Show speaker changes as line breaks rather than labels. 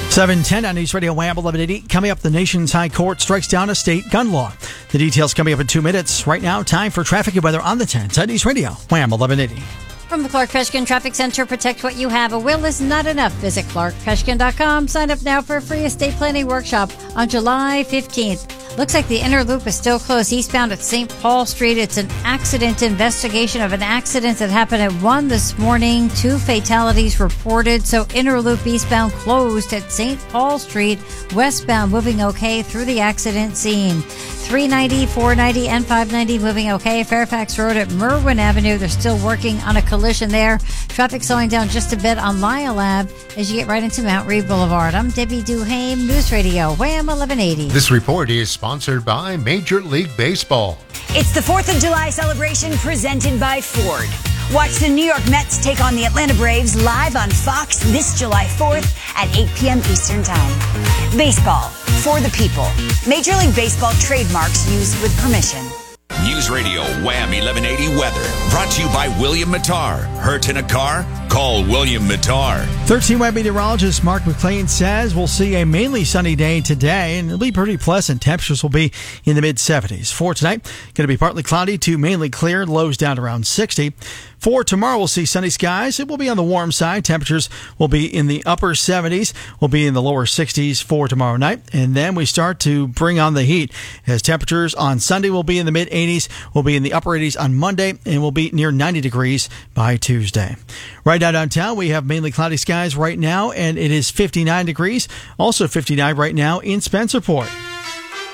7:10 on News Radio Wham 1180. Coming up, the nation's high court strikes down a state gun law. The details coming up in 2 minutes. Right now, time for traffic and weather on the 10s on News Radio Wham 1180.
From the Clark Peshkin Traffic Center, protect what you have. A will is not enough. Visit clarkpeshkin.com. Sign up now for a free estate planning workshop on July 15th. Looks like the inner loop is still closed eastbound at St. Paul Street. It's an accident investigation of an accident that happened at 1 this morning. 2 fatalities reported. So inner loop eastbound closed at St. Paul Street. Westbound moving okay through the accident scene. 390, 490, and 590 moving okay. Fairfax Road at Merwin Avenue. They're still working on a collision there. Traffic slowing down just a bit on Lyle Ave as you get right into Mount Read Boulevard. I'm Debbie Duhame, News Radio Wham 1180.
This report is sponsored by Major League Baseball.
It's the 4th of July celebration presented by Ford. Watch the New York Mets take on the Atlanta Braves live on Fox this July 4th at 8 p.m. Eastern Time. Baseball, for the people. Major League Baseball trademarks used with permission.
News Radio Wham 1180 weather. Brought to you by William Mattar. Hurt in a car? Call William Mattar.
13 Web meteorologist Mark McLean says we'll see a mainly sunny day today, and it'll be pretty pleasant. Temperatures will be in the mid-70s. For tonight, going to be partly cloudy to mainly clear, lows down to around 60. For tomorrow, we'll see sunny skies. It will be on the warm side. Temperatures will be in the upper 70s. We'll be in the lower 60s for tomorrow night. And then we start to bring on the heat as temperatures on Sunday will be in the mid-80s. We'll be in the upper 80s on Monday, and we'll be near 90 degrees by Tuesday. Right now downtown, we have mainly cloudy skies right now, and it is 59 degrees. Also 59 right now in Spencerport.